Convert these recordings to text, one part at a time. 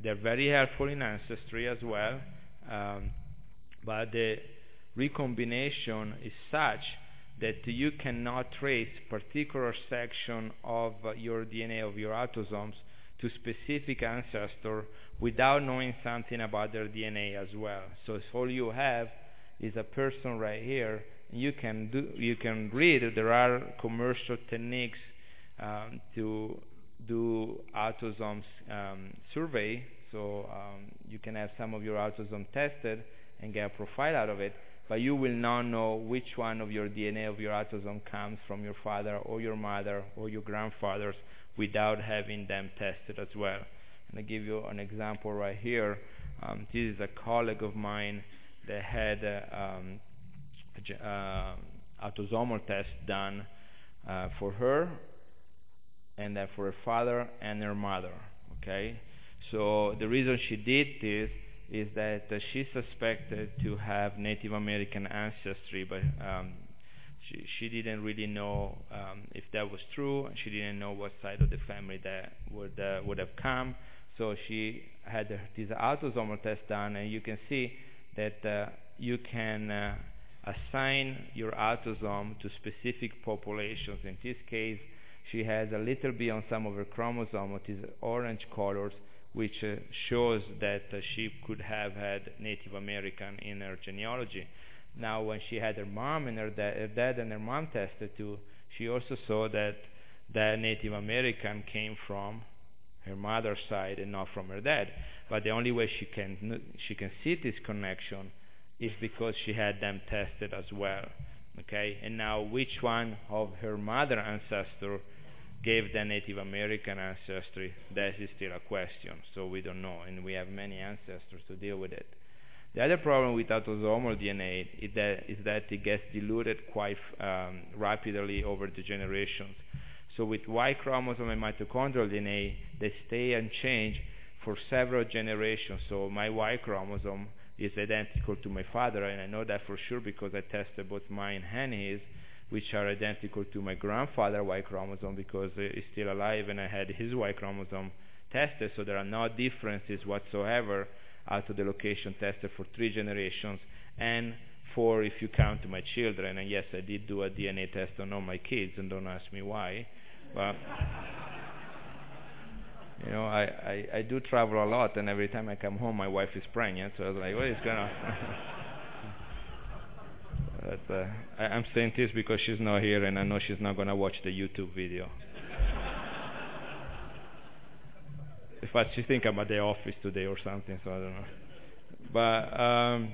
they're very helpful in ancestry as well, but the recombination is such that you cannot trace particular section of your DNA, of your autosomes, to specific ancestor without knowing something about their DNA as well. So if all you have is a person right here, you can read. There are commercial techniques to do autosomes survey. So you can have some of your autosomes tested and get a profile out of it, but you will not know which one of your DNA of your autosome comes from your father or your mother or your grandfathers without having them tested as well. And I give you an example right here. This is a colleague of mine that had autosomal test done for her, and then for her father and her mother. Okay, so the reason she did this is that she suspected to have Native American ancestry, but she didn't really know if that was true, and she didn't know what side of the family that would have come. So she had this autosomal test done, and you can see that you can assign your autosome to specific populations. In this case, she has a little bit on some of her chromosomes, which is orange colors, which shows that she could have had Native American in her genealogy. Now, when she had her mom and her dad and her mom tested too, she also saw that Native American came from her mother's side and not from her dad. But the only way she can see this connection is because she had them tested as well. Okay, and now which one of her mother ancestor gave the Native American ancestry? That is still a question. So we don't know, and we have many ancestors to deal with it. The other problem with autosomal DNA is that it gets diluted quite rapidly over the generations. So with Y chromosome and mitochondrial DNA, they stay unchanged for several generations. So my Y chromosome is identical to my father, and I know that for sure because I tested both mine and his, which are identical to my grandfather Y chromosome because he's still alive and I had his Y chromosome tested. So there are no differences whatsoever out of the location tested for 3 generations, and 4 if you count my children. And yes, I did do a DNA test on all my kids, and don't ask me why. But you know, I do travel a lot, and every time I come home, my wife is pregnant. So I was like, what is going on? But, I'm saying this because she's not here, and I know she's not going to watch the YouTube video. In fact, she thinks I'm at the office today or something, so I don't know. But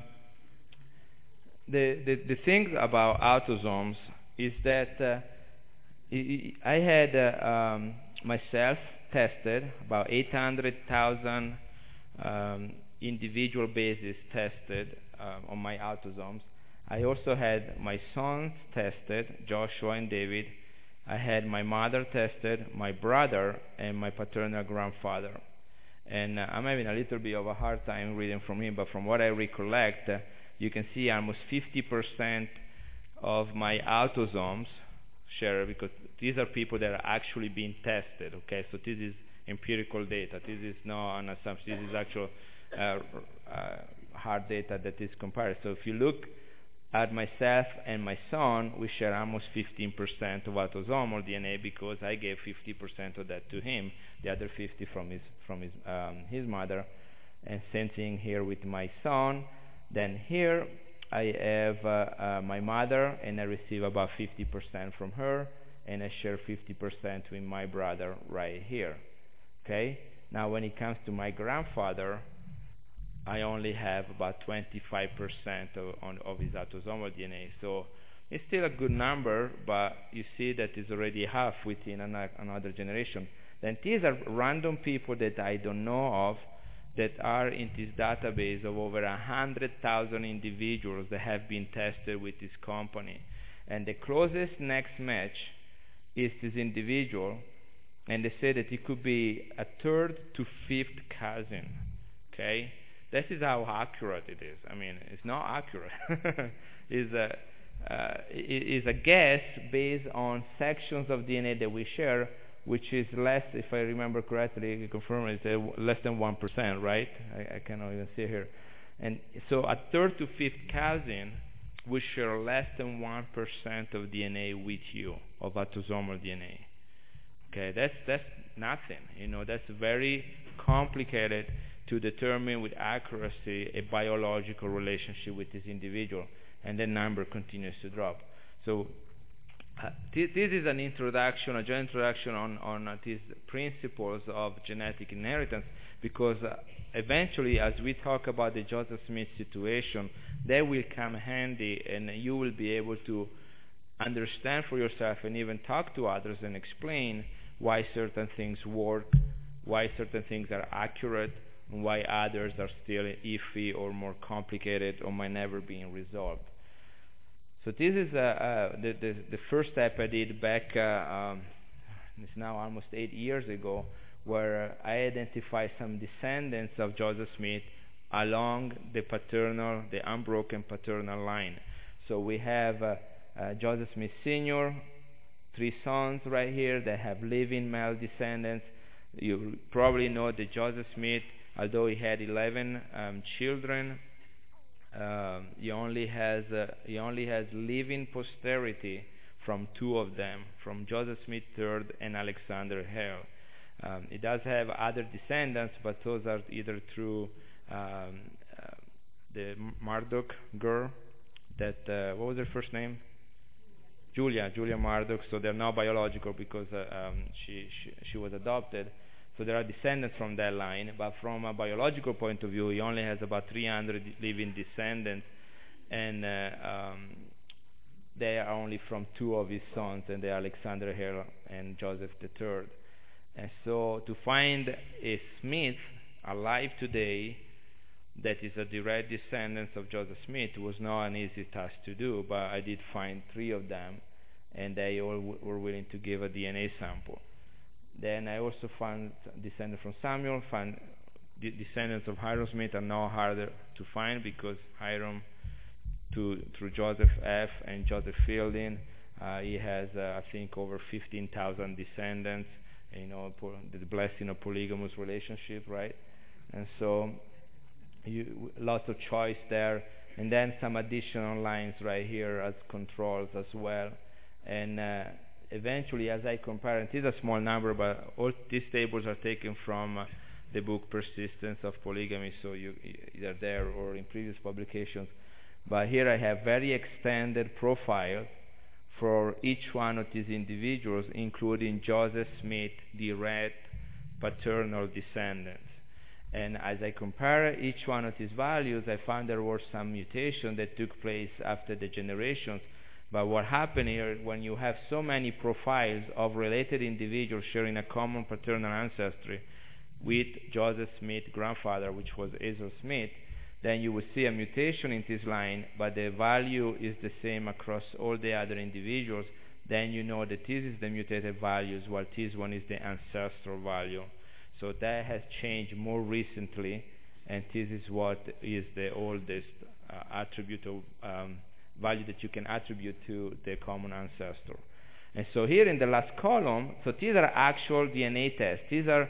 the thing about autosomes is that I had myself tested about 800,000 individual bases tested on my autosomes. I also had my sons tested, Joshua and David. I had my mother tested, my brother, and my paternal grandfather. And I'm having a little bit of a hard time reading from him, but from what I recollect, you can see almost 50% of my autosomes share, because these are people that are actually being tested, okay? So this is empirical data. This is not an assumption. This is actual hard data that is compared. So if you look at myself and my son, we share almost 15% of autosomal DNA because I gave 50% of that to him, the other 50 from his mother. And same thing here with my son. Then here I have my mother, and I receive about 50% from her, and I share 50% with my brother right here. Okay. Now, when it comes to my grandfather, I only have about 25% of his autosomal DNA. So it's still a good number, but you see that it's already half within another generation. Then these are random people that I don't know of that are in this database of over 100,000 individuals that have been tested with this company. And the closest next match is this individual, and they say that it could be a 3rd to 5th cousin. Okay? This is how accurate it is. I mean, it's not accurate. It's a guess based on sections of DNA that we share which is less, if I remember correctly, confirm it's less than 1%, right? I cannot even see here. And so a third to fifth cousin will share less than 1% of DNA with you, of autosomal DNA. Okay, that's nothing. That's very complicated to determine with accuracy a biological relationship with this individual, and the number continues to drop. So this is an introduction, a general introduction on these principles of genetic inheritance, because eventually, as we talk about the Joseph Smith situation, they will come handy, and you will be able to understand for yourself and even talk to others and explain why certain things work, why certain things are accurate, and why others are still iffy or more complicated or might never be resolved. So this is the first step I did back, it's now almost 8 years ago, where I identified some descendants of Joseph Smith along the unbroken paternal line. So we have Joseph Smith Sr., 3 sons right here that have living male descendants. You probably know that Joseph Smith, although he had 11 children, he only has living posterity from 2 of them, from Joseph Smith III and Alexander Hale. He does have other descendants, but those are either through the Murdoch girl, that what was her first name? Julia Murdoch. So they're not biological because she was adopted. So there are descendants from that line, but from a biological point of view, he only has about 300 living descendants, and they are only from 2 of his sons, and they are Alexander Hale and Joseph III. And so to find a Smith alive today that is a direct descendant of Joseph Smith was not an easy task to do, but I did find 3 of them, and they all were willing to give a DNA sample. Then I also found descendants from Samuel, found descendants of Hiram Smith are now harder to find because Hiram, through Joseph F. and Joseph Fielding, he has, I think, over 15,000 descendants, the blessing of polygamous relationship, right? And so lots of choice there. And then some additional lines right here as controls as well. And eventually, as I compare, and it is a small number, but all these tables are taken from the book Persistence of Polygamy, so either there or in previous publications. But here I have very extended profiles for each one of these individuals, including Joseph Smith direct paternal descendants. And as I compare each one of these values, I found there were some mutations that took place after the generations. But what happened here, when you have so many profiles of related individuals sharing a common paternal ancestry with Joseph Smith's grandfather, which was Hazel Smith, then you will see a mutation in this line, but the value is the same across all the other individuals. Then you know that this is the mutated values, while this one is the ancestral value. So that has changed more recently, and this is what is the oldest attribute of value that you can attribute to the common ancestor. And so here in the last column, so these are actual DNA tests. These are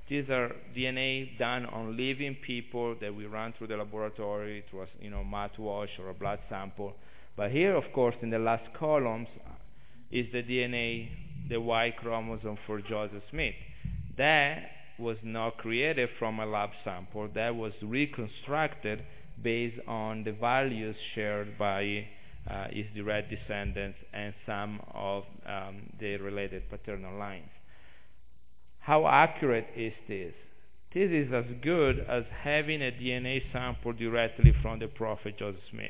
DNA done on living people that we run through the laboratory through a mouthwash or a blood sample. But here, of course, in the last columns is the DNA, the Y chromosome for Joseph Smith. That was not created from a lab sample. That was reconstructed based on the values shared by his direct descendants and some of the related paternal lines. How accurate is this? This is as good as having a DNA sample directly from the prophet Joseph Smith.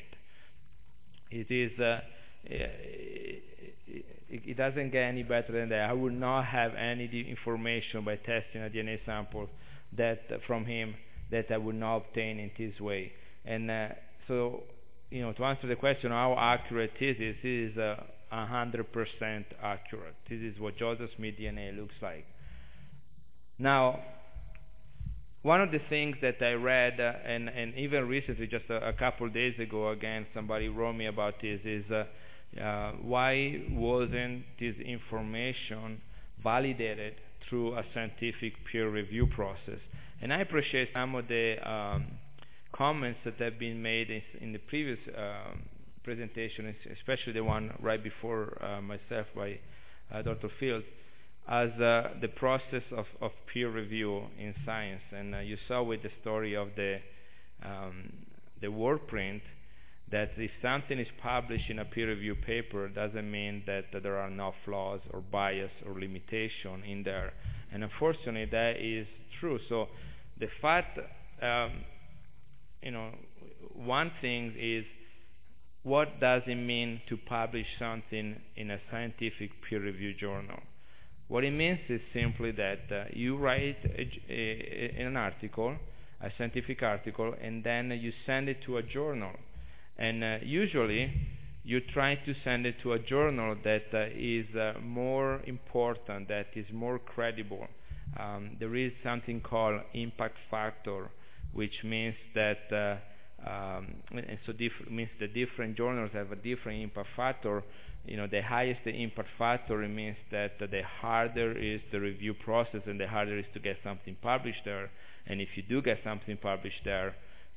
It doesn't get any better than that. I would not have any information by testing a DNA sample from him that I would not obtain in this way. And so, to answer the question how accurate this is 100% accurate. This is what Joseph Smith DNA looks like. Now, one of the things that I read, and even recently, just a couple days ago, again, somebody wrote me about this, is why wasn't this information validated through a scientific peer review process. And I appreciate some of the comments that have been made in the previous presentation, especially the one right before myself by Dr. Fields, as the process of peer review in science. And you saw with the story of the word print that if something is published in a peer review paper, doesn't mean that there are no flaws or bias or limitation in there. And unfortunately, that is true. So the fact, one thing is, what does it mean to publish something in a scientific peer review journal? What it means is simply that you write an article, a scientific article, and then you send it to a journal. And usually, you try to send it to a journal that is more important, that is more credible. There is something called impact factor, which means that means the different journals have a different impact factor. The highest the impact factor, it means that the harder is the review process and the harder it is to get something published there. And if you do get something published there,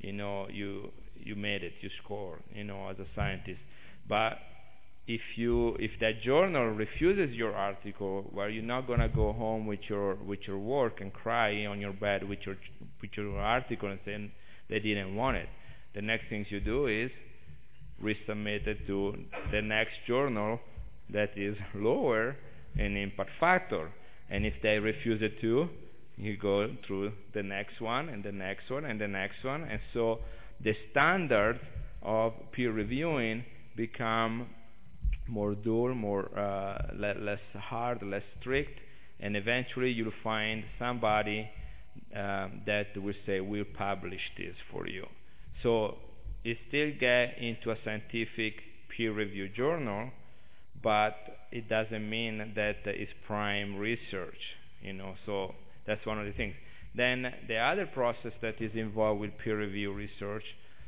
you made it, you score, as a scientist. But if that journal refuses your article, well, you're not gonna go home with your work and cry on your bed with your article and say they didn't want it. The next thing you do is resubmit it to the next journal that is lower in impact factor. And if they refuse it too, you go through the next one and the next one and the next one. And so the standards of peer reviewing become more dull, less hard, less strict, and eventually you'll find somebody that will say, we'll publish this for you. So you still get into a scientific peer review journal, but it doesn't mean that it's prime research, so that's one of the things. Then the other process that is involved with peer review research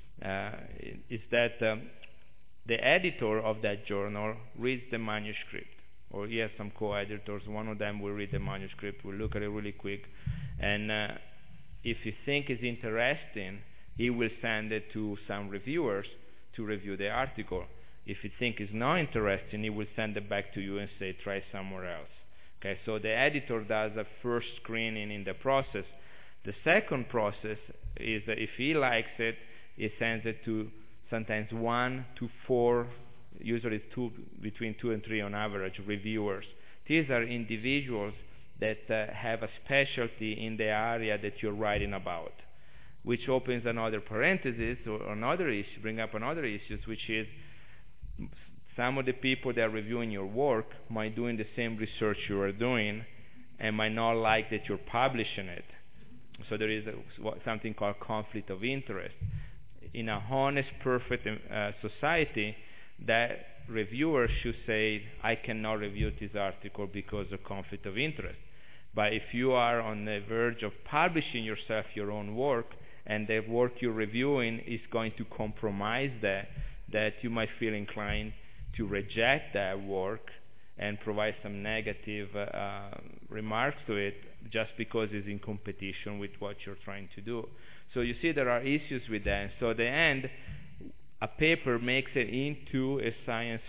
is that the editor of that journal reads the manuscript, or he has some co-editors. One of them will read the manuscript, will look at it really quick, and if he thinks it's interesting, he will send it to some reviewers to review the article. If he thinks it's not interesting, he will send it back to you and say, try somewhere else. Okay, so the editor does a first screening in the process. The second process is that if he likes it, he sends it to sometimes 1 to 4, usually between 2 and 3 on average, reviewers. These are individuals that have a specialty in the area that you're writing about, which opens another parenthesis or another issue, bring up another issue, which is some of the people that are reviewing your work might doing the same research you are doing and might not like that you're publishing it. So there is something called conflict of interest. In a honest, perfect society, that reviewer should say, I cannot review this article because of conflict of interest. But if you are on the verge of publishing yourself your own work, and the work you're reviewing is going to compromise that you might feel inclined to reject that work and provide some negative remarks to it just because it's in competition with what you're trying to do. So you see there are issues with that. And so at the end, a paper makes it into a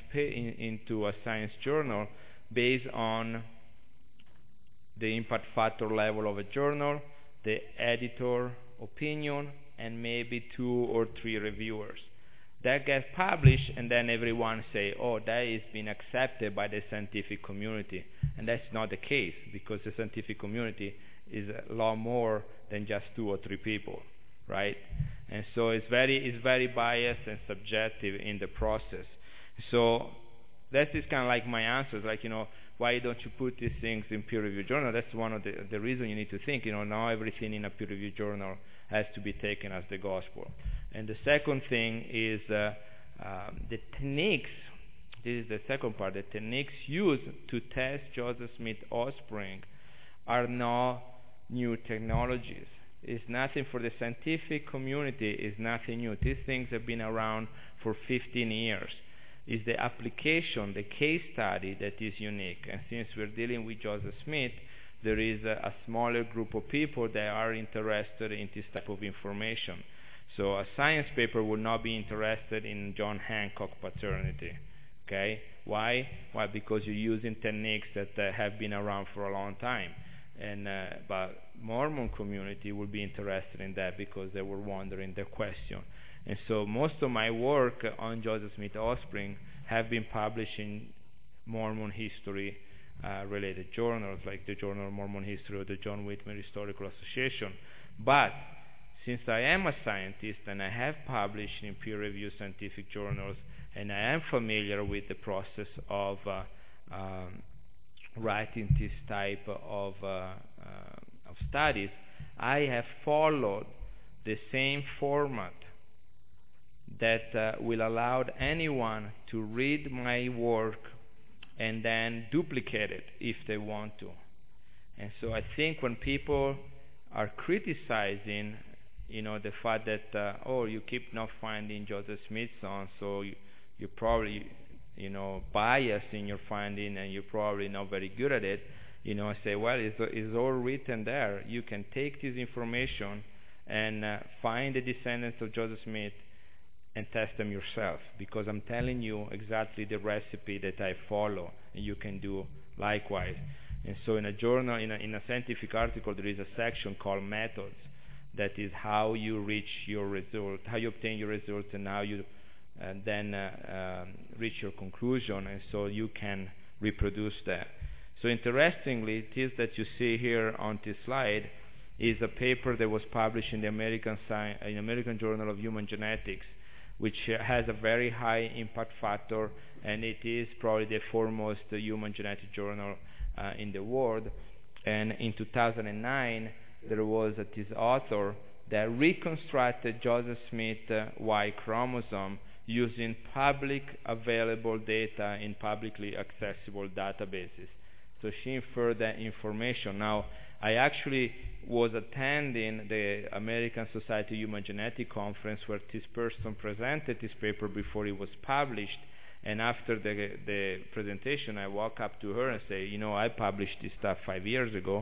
science journal based on the impact factor level of a journal, the editor opinion, and maybe 2 or 3 reviewers. That gets published, and then everyone say, oh, that has been accepted by the scientific community. And that's not the case, because the scientific community is a lot more than just 2 or 3 people, right? And so it's very biased and subjective in the process. So that is kind of like my answers, like, why don't you put these things in peer-reviewed journal? That's one of the reasons you need to think. Not everything in a peer-reviewed journal has to be taken as the gospel. And the second thing is the techniques. This is the second part. The techniques used to test Joseph Smith offspring are not new technologies. It's nothing for the scientific community. It's nothing new. These things have been around for 15 years. is the application, the case study that is unique. And since we're dealing with Joseph Smith, there is a smaller group of people that are interested in this type of information. So a science paper would not be interested in John Hancock paternity. Okay? Why? Why? Because you're using techniques that have been around for a long time. But Mormon community would be interested in that because they were wondering the question. And so most of my work on Joseph Smith offspring have been published in Mormon history related journals, like the Journal of Mormon History or the John Whitmer Historical Association. But since I am a scientist and I have published in peer-reviewed scientific journals, and I am familiar with the process of writing this type of studies, I have followed the same format that will allow anyone to read my work and then duplicate it if they want to. And so I think when people are criticizing, the fact that, you keep not finding Joseph Smith's sons, so you're probably, biased in your finding and you're probably not very good at it, I say, well, it's all written there. You can take this information and find the descendants of Joseph Smith and test them yourself, because I'm telling you exactly the recipe that I follow, and you can do likewise. And so in a journal, in a scientific article, there is a section called methods. That is how you reach your result, how you obtain your results, and how you then reach your conclusion, and so you can reproduce that. So interestingly, this that you see here on this slide is a paper that was published in the American Journal of Human Genetics, which has a very high impact factor, and it is probably the foremost human genetic journal in the world. And in 2009, there was this author that reconstructed Joseph Smith Y chromosome using public available data in publicly accessible databases. So she inferred that information. Now, I actually was attending the American Society of Human Genetics conference where this person presented this paper before it was published. And after the presentation, I walk up to her and say, I published this stuff 4 years ago.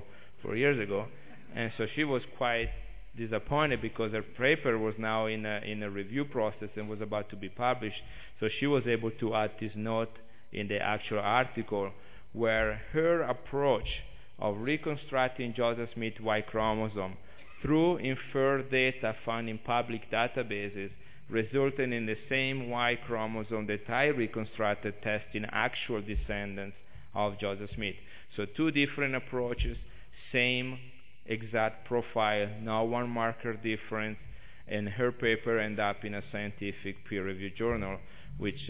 And so she was quite disappointed because her paper was now in a review process and was about to be published. So she was able to add this note in the actual article where her approach of reconstructing Joseph Smith Y chromosome through inferred data found in public databases resulted in the same Y chromosome that I reconstructed testing actual descendants of Joseph Smith. So 2 different approaches, same exact profile, not one marker difference, and her paper ended up in a scientific peer-reviewed journal, which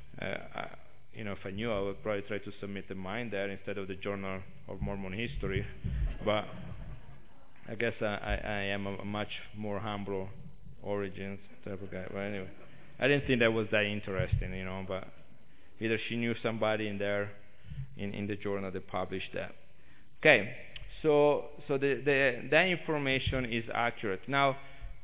if I knew, I would probably try to submit mine there instead of the Journal of Mormon History. But I guess I am a much more humble origins type of guy. But anyway, I didn't think that was that interesting, but either she knew somebody in there in the journal that published that. Okay, so that information is accurate. Now,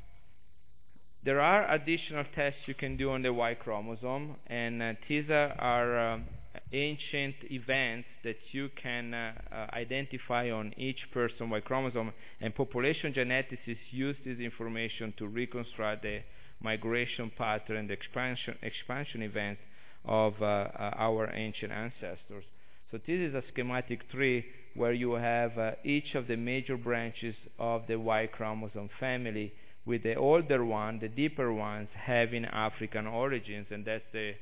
there are additional tests you can do on the Y chromosome, and these are ancient events that you can identify on each person's Y chromosome, and population geneticists use this information to reconstruct the migration pattern, the expansion events of our ancient ancestors. So this is a schematic tree where you have each of the major branches of the Y chromosome family, with the older one, the deeper ones, having African origins, and that's the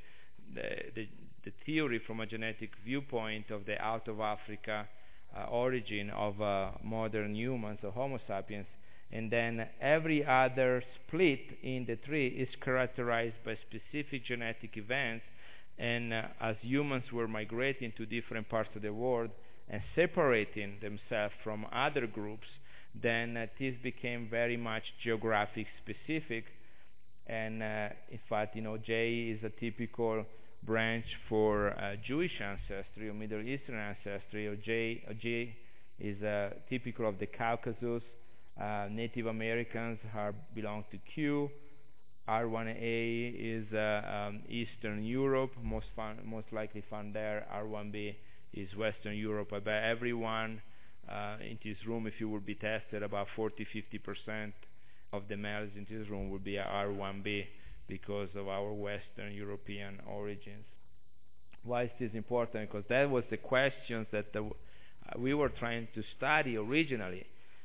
theory from a genetic viewpoint of the out of Africa origin of modern humans, or Homo sapiens. And then every other split in the tree is characterized by specific genetic events, and as humans were migrating to different parts of the world and separating themselves from other groups, then this became very much geographic specific. And in fact, J is a typical branch for Jewish ancestry or Middle Eastern ancestry, or J is typical of the Caucasus. Native Americans belong to Q. R1A is Eastern Europe, most likely found there. R1B is Western Europe. About everyone in this room, if you would be tested, about 40-50% of the males in this room would be R1B because of our Western European origins. Why is this important? Because that was the questions that we were trying to study originally.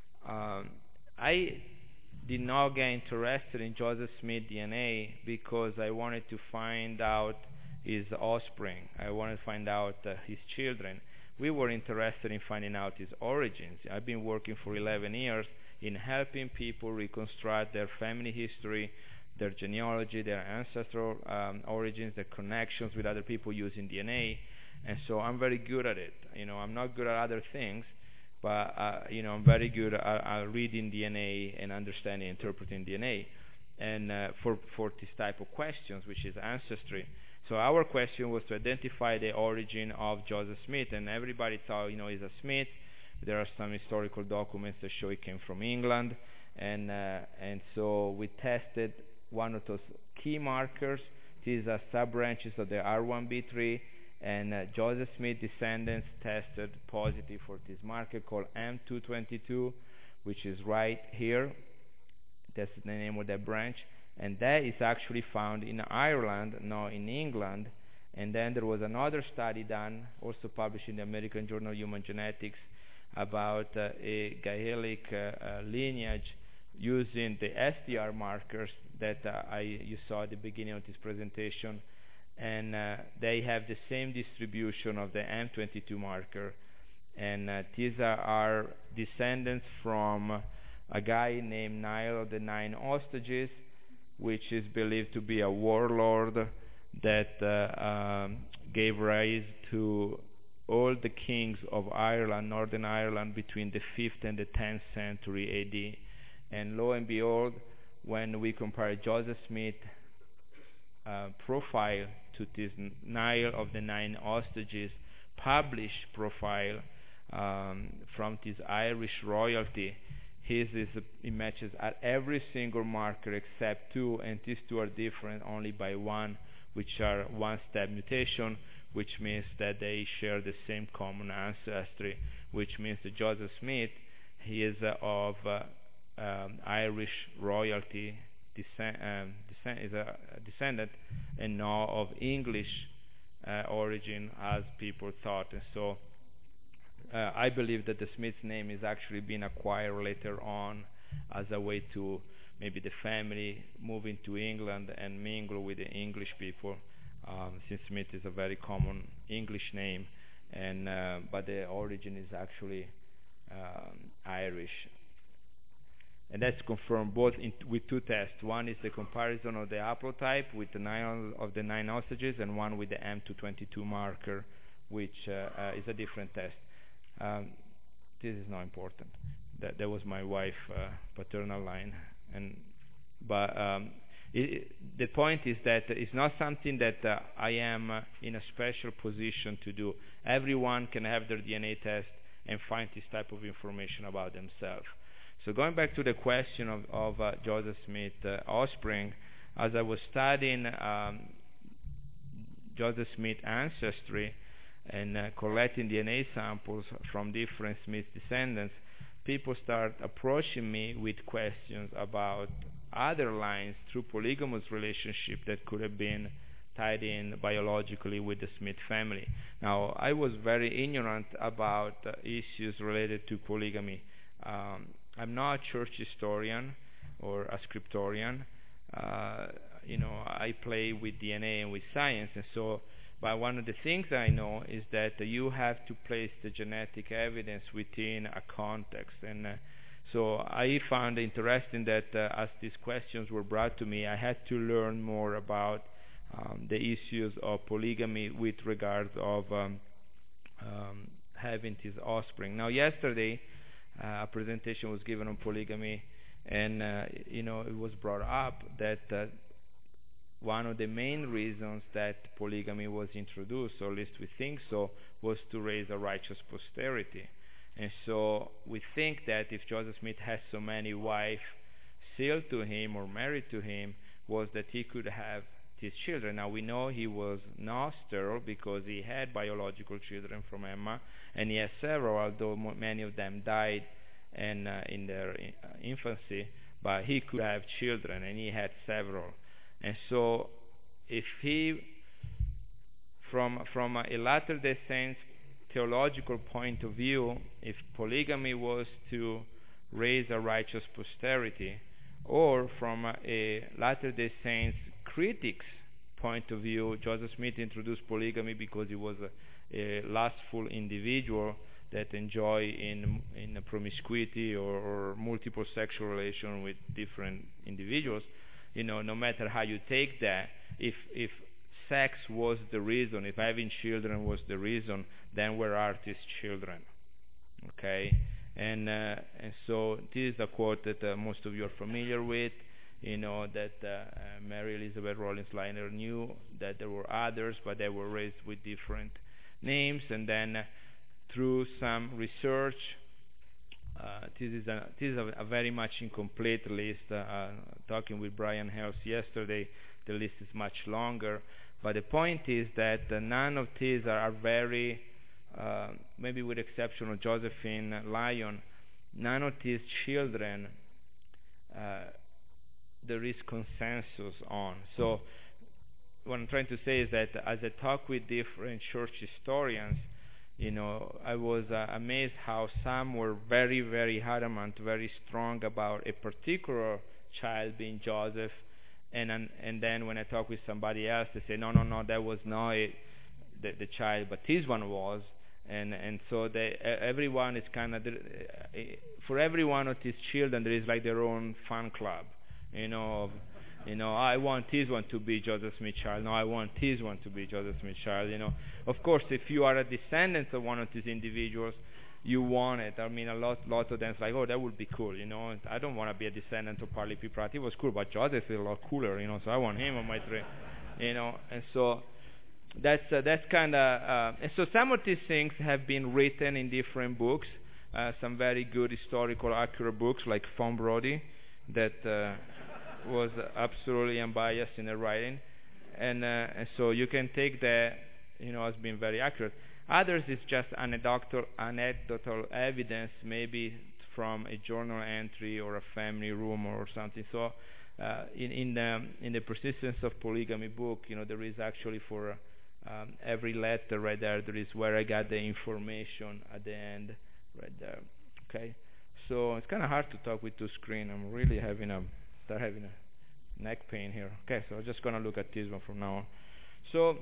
I did not get interested in Joseph Smith DNA because I wanted to find out his offspring. I wanted to find out his children. We were interested in finding out his origins. I've been working for 11 years in helping people reconstruct their family history, their genealogy, their ancestral origins, their connections with other people using DNA. And so I'm very good at it. I'm not good at other things, but I'm very good at reading DNA and understanding, interpreting DNA, and for this type of questions, which is ancestry. So our question was to identify the origin of Joseph Smith, and everybody thought, he's a Smith. There are some historical documents that show he came from England, and so we tested one of those key markers. These are sub-branches of the R1b3. And Joseph Smith descendants tested positive for this marker called M222, which is right here. That's the name of that branch. And that is actually found in Ireland, not in England. And then there was another study done, also published in the American Journal of Human Genetics, about a Gaelic lineage using the STR markers that you saw at the beginning of this presentation. And they have the same distribution of the M22 marker. And these are our descendants from a guy named Niall of the Nine Hostages, which is believed to be a warlord that gave rise to all the kings of Ireland, Northern Ireland, between the 5th and the 10th century AD. And lo and behold, when we compare Joseph Smith profile to this Niall of the Nine Hostages published profile from this Irish royalty, it matches at every single marker except two, and these two are different only by one, which are one-step mutation, which means that they share the same common ancestry, which means that Joseph Smith, he is of Irish royalty is a descendant and not of English origin as people thought. And so I believe that the Smith name is actually being acquired later on as a way to maybe the family moving to England and mingle with the English people, since Smith is a very common English name, and but the origin is actually Irish. And that's confirmed both with two tests. One is the comparison of the haplotype with the Niall of the Nine Hostages, and one with the M222 marker, which is a different test. This is not important. That was my wife' paternal line. But the point is that it's not something that I am in a special position to do. Everyone can have their DNA test and find this type of information about themselves. So going back to the question of Joseph Smith offspring, as I was studying Joseph Smith ancestry and collecting DNA samples from different Smith descendants, people start approaching me with questions about other lines through polygamous relationship that could have been tied in biologically with the Smith family. Now, I was very ignorant about issues related to polygamy. I'm not a church historian or a scriptorian. I play with DNA and with science, and so. But one of the things I know is that you have to place the genetic evidence within a context, and so I found it interesting that as these questions were brought to me, I had to learn more about the issues of polygamy with regards of having his offspring. Now, yesterday, a presentation was given on polygamy, and it was brought up that one of the main reasons that polygamy was introduced, or at least we think so, was to raise a righteous posterity. And so we think that if Joseph Smith has so many wives sealed to him or married to him, was that he could have his children. Now we know he was not sterile because he had biological children from Emma, and he had several, although many of them died in their infancy, but he could have children, and he had several. And so if he, from a Latter-day Saints theological point of view, if polygamy was to raise a righteous posterity, or from a Latter-day Saints critic's point of view, Joseph Smith introduced polygamy because he was a lustful individual that enjoy in a promiscuity or multiple sexual relation with different individuals. No matter how you take that, if sex was the reason, if having children was the reason, then where are these children? Okay, and so this is a quote that most of you are familiar with. That Mary Elizabeth Rollins Liner knew that there were others, but they were raised with different names. And then through some research, this is a very much incomplete list. Talking with Brian Hales yesterday, the list is much longer. But the point is that none of these are very, maybe with exception of Josephine Lyon, none of these children there is consensus on. So what I'm trying to say is that as I talk with different church historians, I was amazed how some were very, very adamant, very strong about a particular child being Joseph, and then when I talk with somebody else, they say, no, that was not the child, but this one was. And so everyone is kind of, for every one of these children, there is like their own fan club. I want this one to be Joseph Smith child. No, I want this one to be Joseph Smith child. Of course, if you are a descendant of one of these individuals, you want it. I mean, a lot of them is like, oh, that would be cool. I don't want to be a descendant of Parley P. Pratt. It was cool, but Joseph is a lot cooler. So I want him on my tree. And so that's kind of. And so some of these things have been written in different books. Some very good historical, accurate books like Fawn Brody that was absolutely unbiased in the writing, and so you can take that as being very accurate. Others is just anecdotal evidence, maybe from a journal entry or a family rumor or something. So in the Persistence of Polygamy book, there is actually for every letter right there is where I got the information at the end right there. Okay, so it's kind of hard to talk with two screen. I'm really having a neck pain here. Okay, so I'm just going to look at this one from now on. So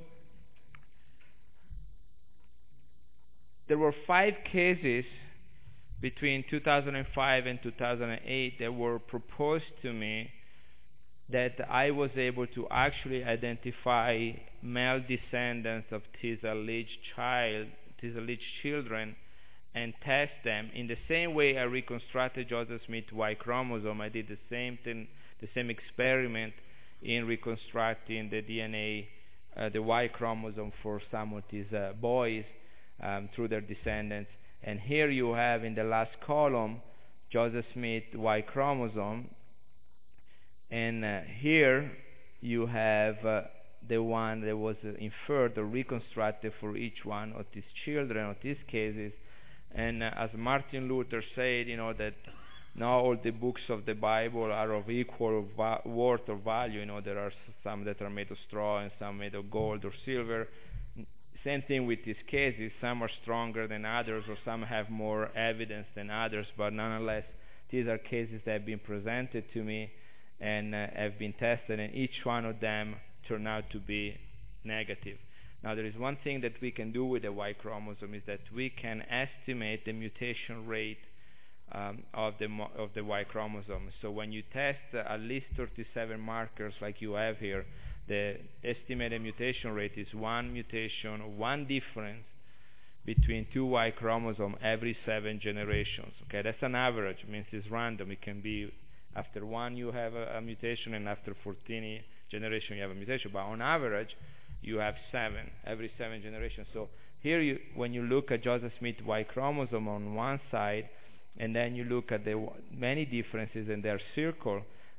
there were 5 cases between 2005 and 2008 that were proposed to me that I was able to actually identify male descendants of these alleged children and test them. In the same way I reconstructed Joseph Smith's Y chromosome, I did the same thing, the same experiment in reconstructing the DNA, the Y chromosome for some of these boys through their descendants. And here you have in the last column Joseph Smith Y chromosome, and here you have the one that was inferred or reconstructed for each one of these children, of these cases. And as Martin Luther said, that not all the books of the Bible are of equal worth or value. There are some that are made of straw and some made of gold or silver. Same thing with these cases. Some are stronger than others, or some have more evidence than others. But nonetheless, these are cases that have been presented to me and have been tested, and each one of them turned out to be negative. Now, there is one thing that we can do with the Y chromosome is that we can estimate the mutation rate of the Y chromosome. So when you test at least 37 markers like you have here, the estimated mutation rate is one mutation, one difference between 2 Y chromosomes every 7 generations. Okay, that's an average. It means it's random. It can be after 1 you have a mutation, and after 14 generations you have a mutation. But on average, you have 7 every 7 generations. So here, when you look at Joseph Smith Y chromosome on one side, and then you look at the many differences in their circle,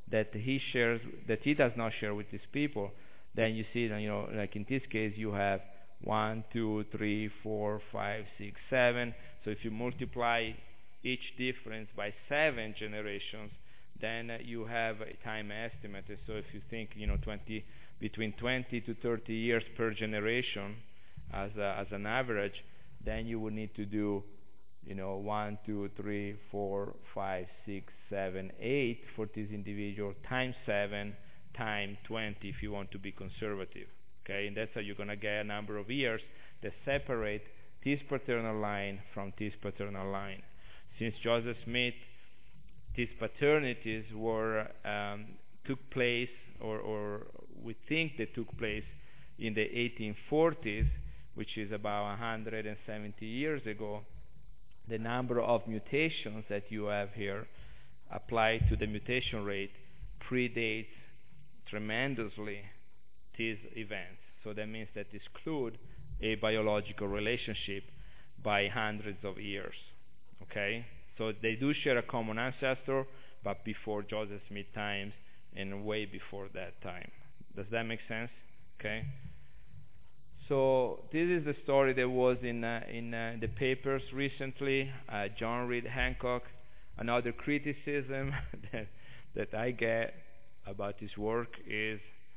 that he does not share with his people, then you see, like in this case, you have 1, 2, 3, 4, 5, 6, 7. So if you multiply each difference by 7 generations, then you have a time estimate. So if you think, between 20 to 30 years per generation as an average, then you would need to do 1, 2, 3, 4, 5, 6, 7, 8 for this individual, times 7, times 20 if you want to be conservative. Okay, and that's how you're going to get a number of years that separate this paternal line from this paternal line. Since Joseph Smith, these paternities took place, or we think they took place in the 1840s, which is about 170 years ago. The number of mutations that you have here applied to the mutation rate predates tremendously these events. So that means that exclude a biological relationship by hundreds of years. Okay? So they do share a common ancestor, but before Joseph Smith times and way before that time. Does that make sense? Okay? So this is the story that was in the papers recently. John Reed Hancock. Another criticism that I get about his work is,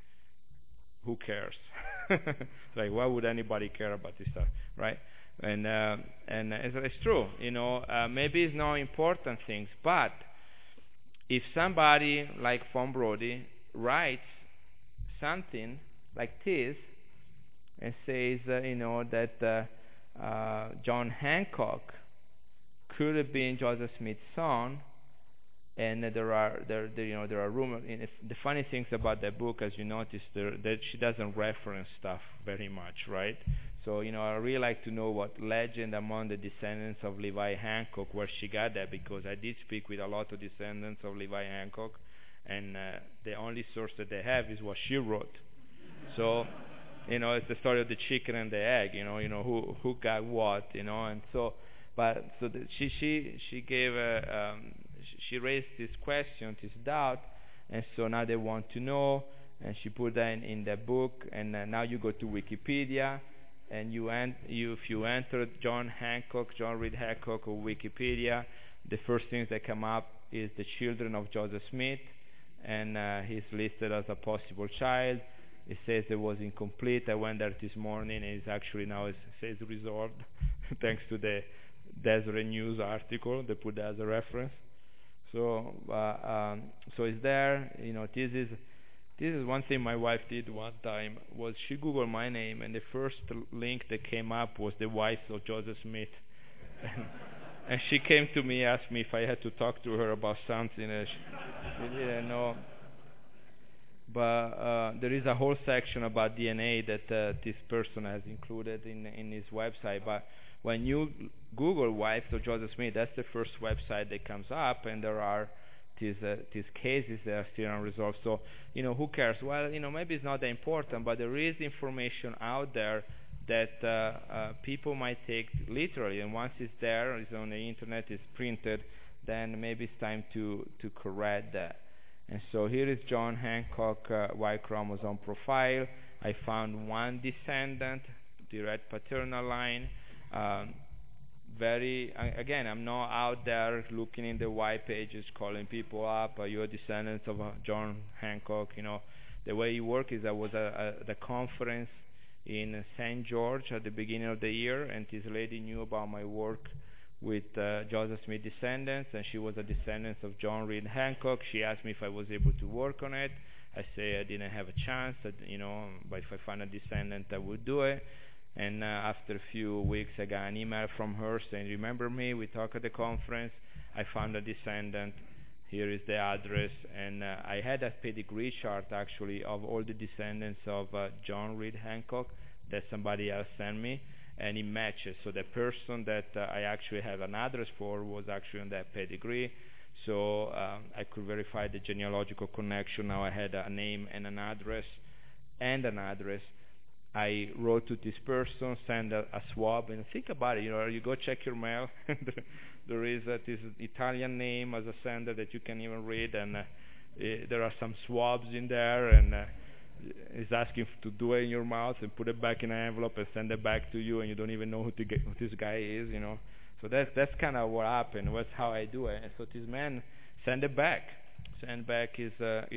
who cares? Like, why would anybody care about this stuff, right? And it's true. Maybe it's not important things, but if somebody like Von Brody writes something like this, and says, that John Hancock could have been Joseph Smith's son, and there are rumors. The funny things about that book, as you notice, that she doesn't reference stuff very much, right? So I really like to know what legend among the descendants of Levi Hancock, where she got that, because I did speak with a lot of descendants of Levi Hancock, and the only source that they have is what she wrote. So. It's the story of the chicken and the egg. Who got what. And so, she gave she raised this question, this doubt, and so now they want to know, and she put that in the book. And now you go to Wikipedia, and if you enter John Reed Hancock or Wikipedia, the first things that come up is the children of Joseph Smith, and he's listed as a possible child. It says it was incomplete. I went there this morning, and it's actually now it says resolved, thanks to the Deseret News article. They put that as a reference. So it's there. This is one thing my wife did one time, was she Googled my name, and the first link that came up was the wife of Joseph Smith. And she came to me, asked me if I had to talk to her about something. She didn't know. But there is a whole section about DNA that this person has included in his website. But when you Google wives of Joseph Smith, that's the first website that comes up, and there are these cases that are still unresolved. So, who cares? Well, maybe it's not that important, but there is information out there that people might take literally. And once it's there, it's on the internet, it's printed, then maybe it's time to correct that. And so here is John Hancock Y chromosome profile. I found one descendant, direct paternal line. Again, I'm not out there looking in the Y pages, calling people up, you're descendants of John Hancock. The way it works is I was at the conference in St. George at the beginning of the year, and this lady knew about my work with Joseph Smith descendants, and she was a descendant of John Reed Hancock. She asked me if I was able to work on it. I say I didn't have a chance, but if I find a descendant, I would do it. And after a few weeks, I got an email from her saying, remember me, we talked at the conference, I found a descendant, here is the address. And I had a pedigree chart, actually, of all the descendants of John Reed Hancock that somebody else sent me, and it matches. So the person that I actually have an address for was actually on that pedigree. So I could verify the genealogical connection. Now I had a name and an address. I wrote to this person, send a swab, and think about it. You go check your mail. There is this Italian name as a sender that you can even read, and there are some swabs in there, and it's asking to do it in your mouth and put it back in an envelope and send it back to you, and you don't even know who this guy is, you know. So that's kind of what happened. That's how I do it. And so this man send it back. Send back is a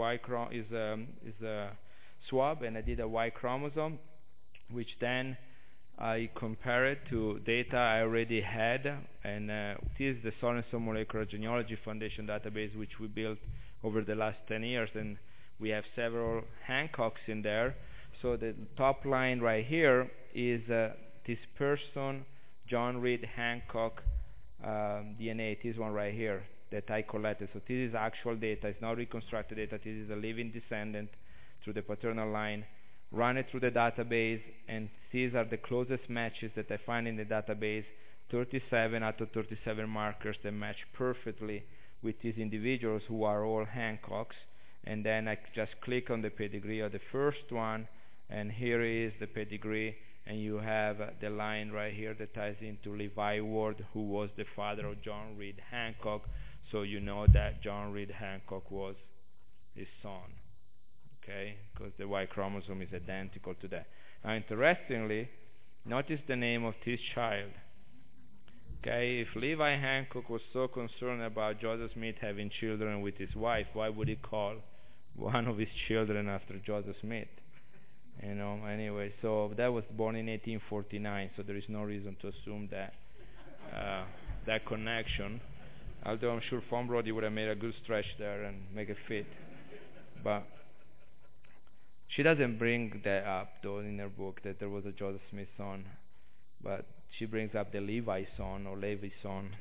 swab, and I did a Y chromosome, which then I compare it to data I already had, and this is the Sorenson Molecular Genealogy Foundation database, which we built over the last 10 years, and we have several Hancocks in there. So the top line right here is this person, John Reed Hancock DNA, this one right here that I collected. So this is actual data. It's not reconstructed data. This is a living descendant through the paternal line. Run it through the database, and these are the closest matches that I find in the database, 37 out of 37 markers that match perfectly with these individuals who are all Hancocks. And then I just click on the pedigree of the first one, and here is the pedigree, and you have the line right here that ties into Levi Ward, who was the father of John Reed Hancock. So you know that John Reed Hancock was his son, okay, because the Y chromosome is identical to that. Now, interestingly, notice the name of this child. Okay, if Levi Hancock was so concerned about Joseph Smith having children with his wife, why would he call one of his children after Joseph Smith? You know, anyway, so that was born in 1849, so there is no reason to assume that that connection. Although I'm sure Von Brody would have made a good stretch there and make it fit. But she doesn't bring that up, though, in her book, that there was a Joseph Smith son. But she brings up the Levi son, or Levi son.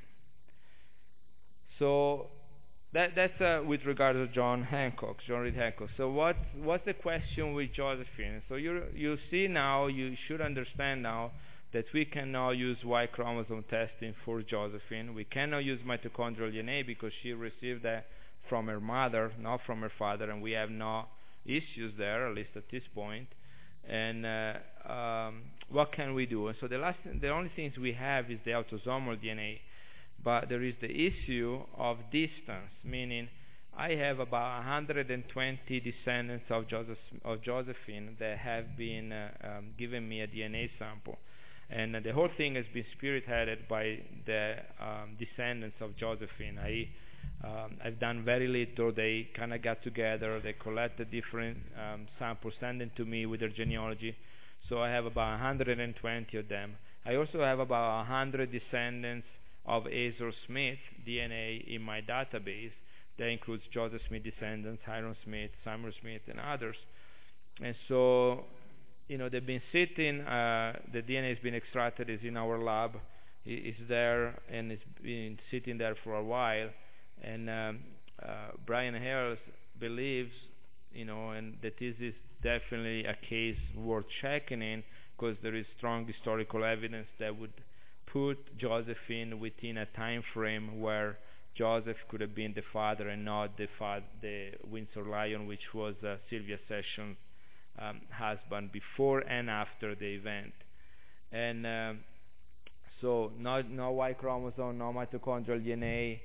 So that's with regard to John Reed Hancock. So what's the question with Josephine? So you see now, you should understand now, that we can now use Y chromosome testing for Josephine. We cannot use mitochondrial DNA because she received that from her mother, not from her father, and we have no issues there, at least at this point. And what can we do? And so the only things we have is the autosomal DNA, but there is the issue of distance, meaning I have about 120 descendants of Josephine that have been given me a DNA sample. And the whole thing has been spearheaded by the descendants of Josephine. I've done very little. They kind of got together. They collected different samples, sent them to me with their genealogy. So I have about 120 of them. I also have about 100 descendants of Azor Smith DNA in my database. That includes Joseph Smith descendants, Hiram Smith, Samuel Smith, and others. And so, you know, they've been sitting, the DNA has been extracted, is in our lab, it's there, and it's been sitting there for a while. And Brian Harris believes, you know, and that this is definitely a case worth checking in, because there is strong historical evidence that would put Josephine within a time frame where Joseph could have been the father and not the Windsor Lion, which was Sylvia Sessions' husband before and after the event. And so no Y chromosome, no mitochondrial DNA,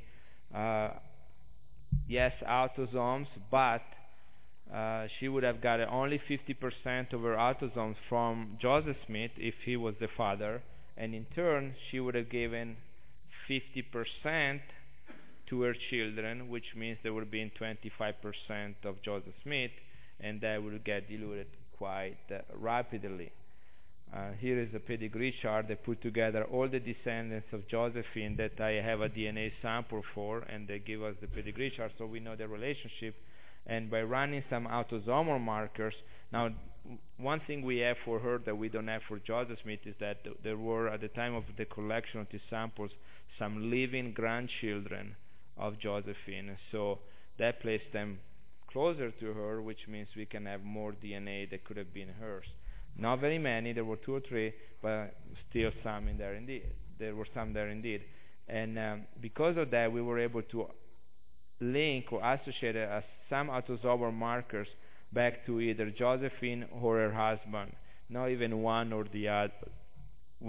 yes, autosomes, but she would have got only 50% of her autosomes from Joseph Smith if he was the father, and in turn she would have given 50% to her children, which means there would have been 25% of Joseph Smith, and that would get diluted quite rapidly. Here is a pedigree chart that put together all the descendants of Josephine that I have a DNA sample for, and they give us the pedigree chart so we know the relationship. And by running some autosomal markers, now one thing we have for her that we don't have for Joseph Smith is that there were, at the time of the collection of these samples, some living grandchildren of Josephine. So that placed them closer to her, which means we can have more DNA that could have been hers. Not very many, there were 2 or 3, but still some in there indeed. There were some there indeed. And because of that, we were able to link or associate some autosomal markers back to either Josephine or her husband. Not even one or the other.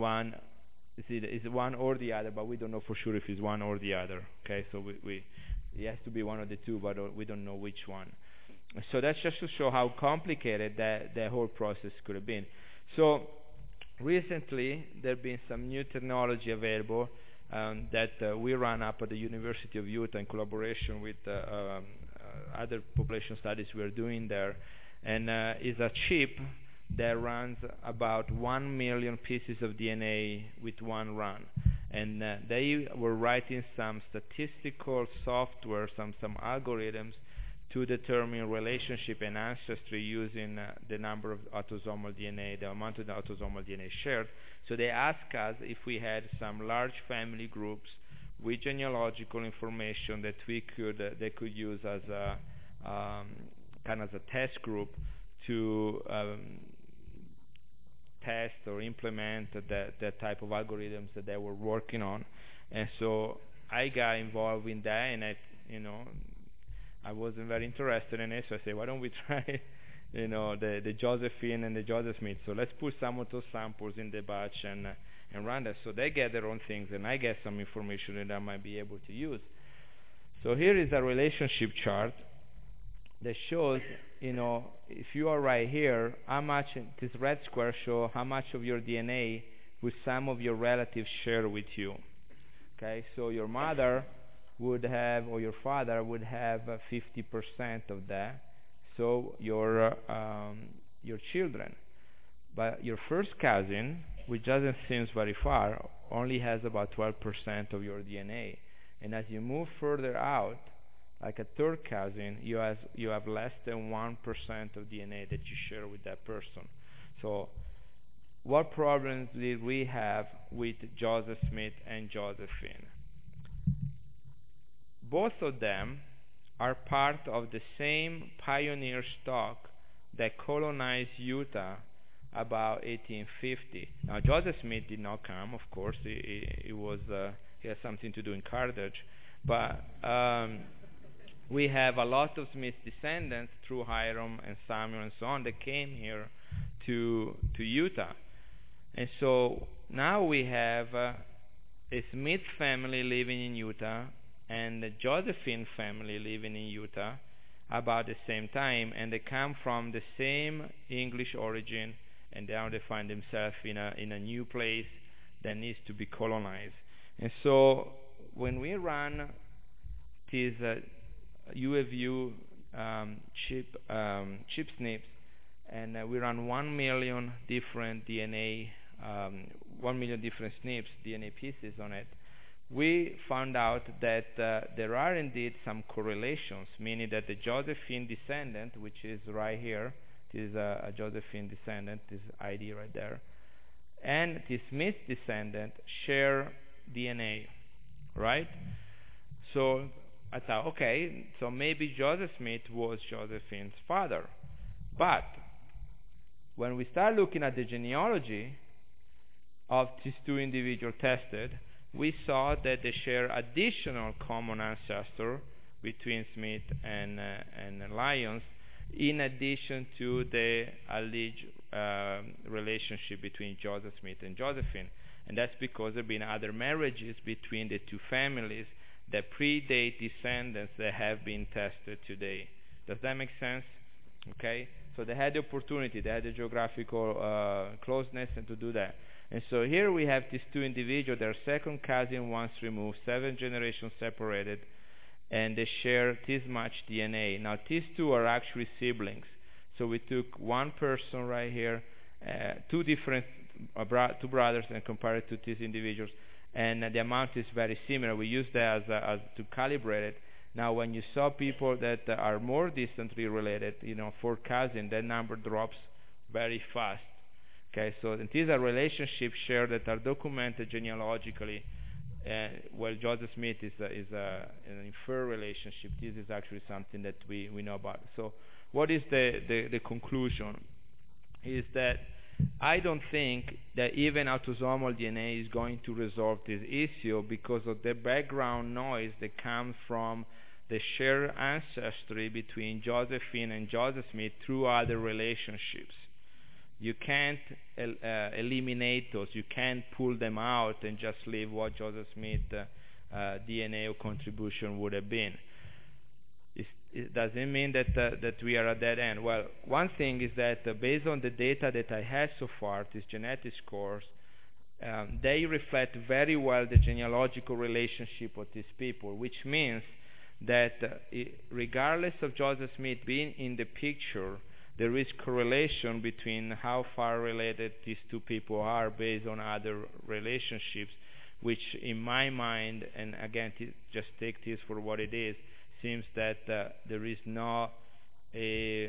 It's one or the other, but we don't know for sure if it's one or the other. Okay, so we It has to be one of the two, but we don't know which one. So that's just to show how complicated that whole process could have been. So recently, there have been some new technology available that we run up at the University of Utah in collaboration with other population studies we are doing there, and is a chip that runs about 1 million pieces of DNA with one run. And they were writing some statistical software, some algorithms to determine relationship and ancestry using the number of autosomal DNA, the amount of the autosomal DNA shared. So they asked us if we had some large family groups with genealogical information that they could use as a kind of a test group to test or implement that type of algorithms that they were working on. And so I got involved in that, and I wasn't very interested in it, so I said, why don't we try the Josephine and the Joseph Smith? So let's put some of those samples in the batch and run that. So they get their own things, and I get some information that I might be able to use. So here is a relationship chart that shows, if you are right here, how much this red square show how much of your DNA would some of your relatives share with you. Okay, so your mother would have, or your father would have 50% of that. So your children, but your first cousin, which doesn't seem very far, only has about 12% of your DNA. And as you move further out, like a third cousin, you have less than 1% of DNA that you share with that person. So, what problems did we have with Joseph Smith and Josephine? Both of them are part of the same pioneer stock that colonized Utah about 1850. Now, Joseph Smith did not come, of course. He had something to do in Carthage, but we have a lot of Smith descendants through Hiram and Samuel and so on that came here to Utah. And so now we have a Smith family living in Utah and the Josephine family living in Utah about the same time, and they come from the same English origin, and now they find themselves in a new place that needs to be colonized. And so when we run these UFU chip SNPs, and we run 1 million different DNA, 1 million different SNPs, DNA pieces on it, we found out that there are indeed some correlations, meaning that the Josephine descendant, which is right here, this is a Josephine descendant, this ID right there, and the Smith descendant share DNA, right? So I thought, okay, so maybe Joseph Smith was Josephine's father. But when we start looking at the genealogy of these two individuals tested, we saw that they share additional common ancestor between Smith and Lyons, in addition to the alleged relationship between Joseph Smith and Josephine. And that's because there have been other marriages between the two families that predate descendants that have been tested today. Does that make sense? Okay? So they had the opportunity, they had the geographical closeness and to do that. And so here we have these two individuals, they're second cousin once removed, 7 generations separated, and they share this much DNA. Now these two are actually siblings. So we took one person right here, two brothers, and compared it to these individuals, and the amount is very similar. We use that as to calibrate it. Now when you saw people that are more distantly related, for cousin, that number drops very fast. Okay, so these are relationships shared that are documented genealogically. Well, Joseph Smith is an inferred relationship. This is actually something that we know about. So what is the conclusion? Is that I don't think that even autosomal DNA is going to resolve this issue because of the background noise that comes from the shared ancestry between Josephine and Joseph Smith through other relationships. You can't eliminate those. You can't pull them out and just leave what Joseph Smith DNA or contribution would have been. it doesn't mean that we are at that end. Well, one thing is that based on the data that I had so far, these genetic scores, they reflect very well the genealogical relationship of these people, which means that regardless of Joseph Smith being in the picture, there is correlation between how far related these two people are based on other relationships, which in my mind, and again, just take this for what it is, seems that there is not a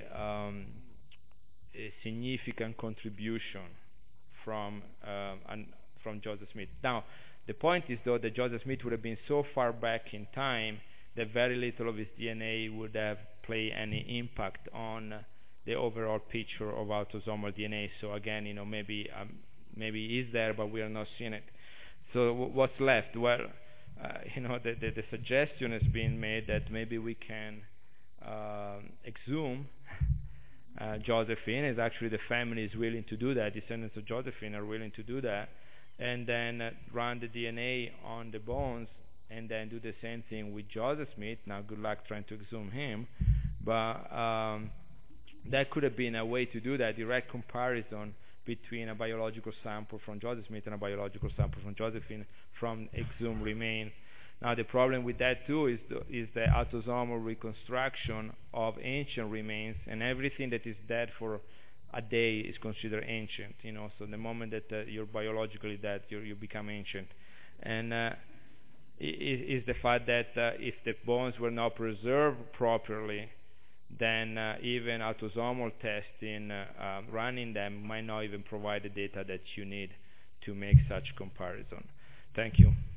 significant contribution from Joseph Smith. Now, the point is, though, that Joseph Smith would have been so far back in time that very little of his DNA would have played any impact on the overall picture of autosomal DNA. So again, maybe it is there, but we are not seeing it. So what's left? Well, the suggestion has been made that maybe we can exhume Josephine. Is actually the family is willing to do that. Descendants of Josephine are willing to do that, and then run the DNA on the bones, and then do the same thing with Joseph Smith. Now, good luck trying to exhume him, but that could have been a way to do that, direct comparison between a biological sample from Joseph Smith and a biological sample from Josephine from exhumed remains. Now, the problem with that too is the autosomal reconstruction of ancient remains, and everything that is dead for a day is considered ancient. So the moment that you're biologically dead, you become ancient. And is the fact that if the bones were not preserved properly, then even autosomal testing, running them, might not even provide the data that you need to make such comparison. Thank you.